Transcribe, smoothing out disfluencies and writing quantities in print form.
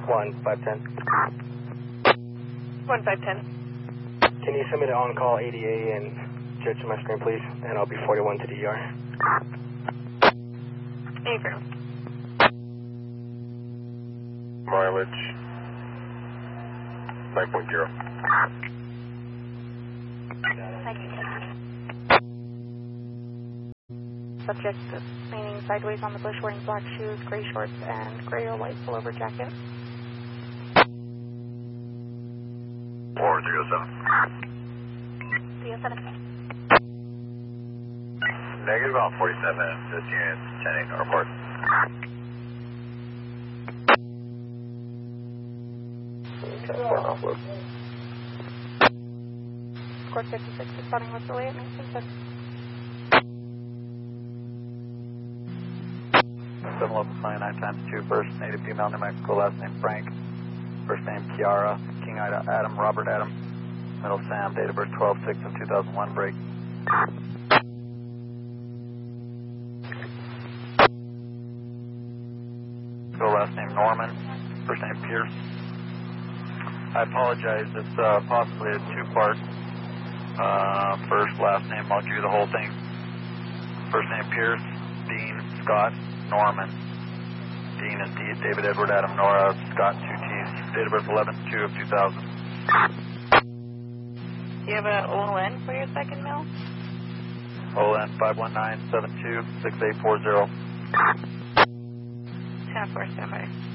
1510. 1510. Can you send me the on-call ADA and judge on my screen, please? And I'll be 41 to DR. Affirm. Mileage 9.0. Subject leaning sideways on the bush, wearing black shoes, gray shorts, and gray or white pullover jacket. 407. 307. Negative on 47 minutes. This unit 10-8 report. Squad 56 responding with delay at 1910. 7 local 29 times 2, first native female, New Mexico, last name Frank, first name Kiara, King Adam, Robert Adam, middle Sam, date of birth 12/6 of 2001, break. So last name Norman, first name Pierce. I apologize, it's possibly a two-part. First, last name, I'll give you the whole thing. First name Pierce, Dean, Scott, Norman. Dean is David, Edward, Adam, Nora, Scott, 2 T's. Date of birth 11/2 of 2000. Do you have an ON for your second mill? ON 519-72-6840. 10-4, standby.